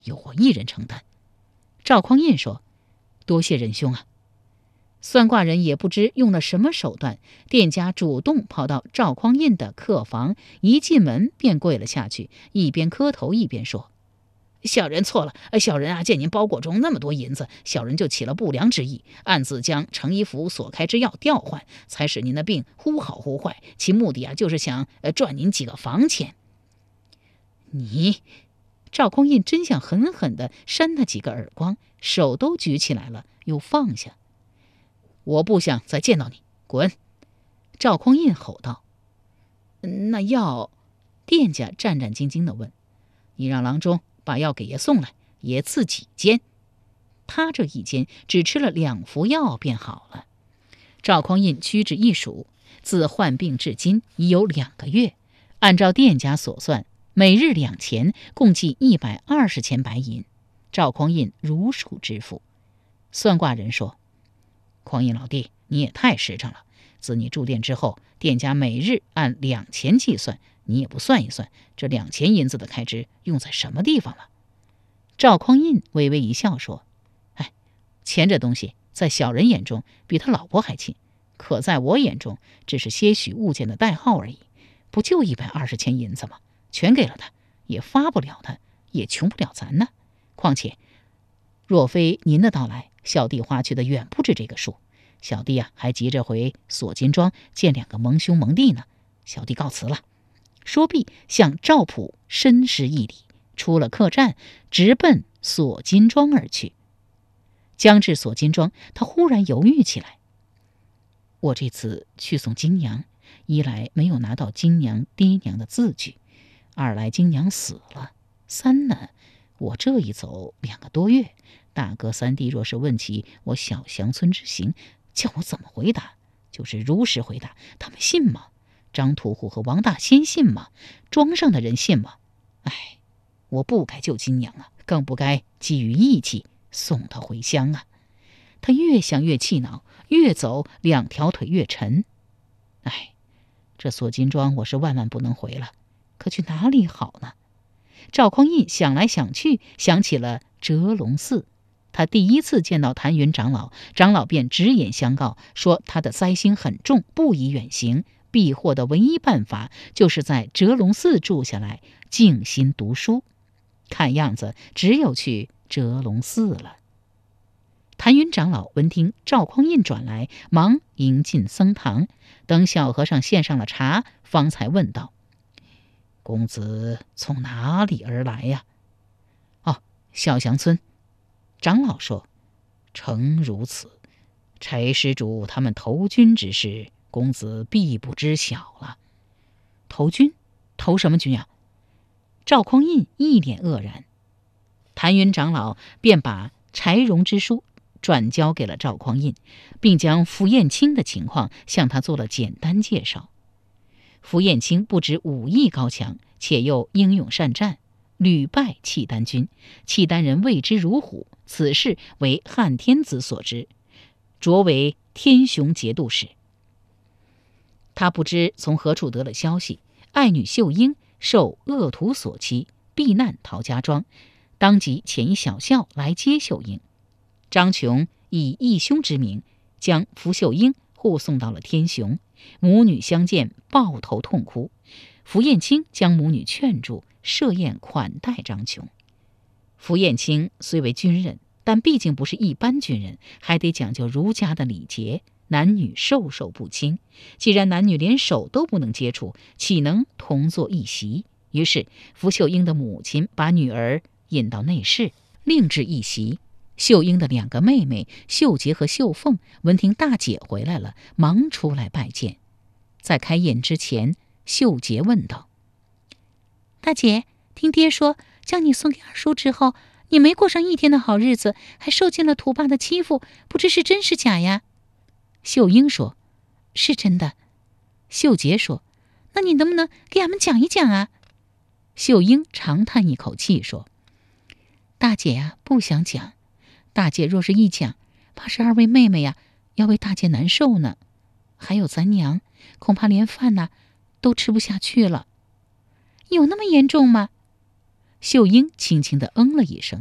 由我一人承担。赵匡胤说：“多谢仁兄啊。”算卦人也不知用了什么手段，店家主动跑到赵匡胤的客房，一进门便跪了下去，一边磕头一边说：“小人错了，小人啊，见您包裹中那么多银子，小人就起了不良之意，暗自将程一福所开之药调换，才使您的病忽好忽坏。其目的啊，就是想赚您几个房钱。”你，赵匡胤真想狠狠地扇他几个耳光，手都举起来了，又放下。我不想再见到你，滚！赵匡胤吼道。那药，店家战战兢兢地问：“你让郎中把药给爷送来，爷自己煎。”他这一煎只吃了2服药便好了。赵匡胤屈指一数，自患病至今已有2个月，按照店家所算，每日2钱，共计120钱白银。赵匡胤如数支付。算卦人说：“匡胤老弟，你也太实诚了。自你住店之后，店家每日按2钱计算，你也不算一算，这2钱银子的开支用在什么地方了？”赵匡胤微微一笑说：“钱这东西，在小人眼中比他老婆还亲，可在我眼中，只是些许物件的代号而已。不就120钱银子吗？全给了他，也发不了他，也穷不了咱呢。况且，若非您的到来，小弟花去的远不止这个数。小弟啊，还急着回锁金庄见2个盟兄盟弟呢。小弟告辞了。”说毕，向赵普深施一礼，出了客栈，直奔锁金庄而去。将至锁金庄，他忽然犹豫起来。我这次去送金娘，一来没有拿到金娘爹娘的字据，二来金娘死了，三呢，我这一走2个多月，大哥三弟若是问起我小乡村之行，叫我怎么回答？就是如实回答，他们信吗？张屠户和王大仙信吗？庄上的人信吗？我不该救金娘啊，更不该基于义气送她回乡啊！他越想越气恼，越走2条腿越沉。这锁金庄我是万万不能回了，可去哪里好呢？赵匡胤想来想去，想起了折龙寺。他第一次见到谭云长老，长老便直言相告，说他的灾星很重，不宜远行，避祸的唯一办法就是在折龙寺住下来，静心读书。看样子只有去折龙寺了。谭云长老闻听赵匡胤转来，忙迎进僧堂，等小和尚献上了茶，方才问道：“公子从哪里而来呀？”“小祥村。”长老说：“诚如此，柴施主他们投军之事，公子必不知晓了。”“投军？投什么军呀？”赵匡胤一脸愕然。谭云长老便把柴荣之书转交给了赵匡胤，并将符彦卿的情况向他做了简单介绍。符彦卿不止武艺高强，且又英勇善战，屡败契丹军，契丹人畏之如虎，此事为汉天子所知，擢为天雄节度使。他不知从何处得了消息，爱女秀英受恶徒所欺，避难逃家庄，当即遣一小校来接秀英。张琼以义兄之名，将符秀英护送到了天雄，母女相见，抱头痛哭。符彦卿将母女劝住，设宴款待张琼。符彦卿虽为军人，但毕竟不是一般军人，还得讲究儒家的礼节，男女授受不亲。既然男女连手都不能接触，岂能同坐一席？于是符秀英的母亲把女儿引到内室，另置一席。秀英的2个妹妹秀洁和秀凤闻听大姐回来了，忙出来拜见。在开宴之前，秀洁问道：“大姐，听爹说将你送给二叔之后，你没过上一天的好日子，还受尽了土霸的欺负，不知是真是假呀？”秀英说：“是真的。”秀洁说：“那你能不能给俺们讲一讲啊？”秀英长叹一口气说：“大姐呀，不想讲。大姐若是一讲，怕是2位妹妹呀要为大姐难受呢。还有咱娘，恐怕连饭都吃不下去了。”“有那么严重吗？” 秀英轻轻地嗯了一声。